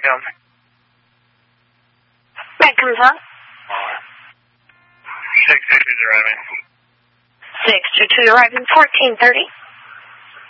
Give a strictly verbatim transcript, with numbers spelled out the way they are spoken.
come? That comes on. Six two two arriving. Six two two arriving fourteen thirty.